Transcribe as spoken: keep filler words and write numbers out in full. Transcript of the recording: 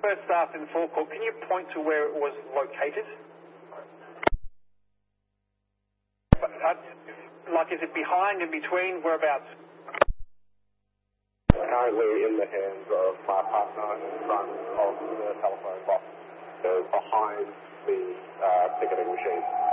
First staff in the forecourt, can you point to where it was located? Uh, like, is it behind, in between, whereabouts? Currently in the hands of my partner in front of the telephone box, so behind the uh, ticketing machine.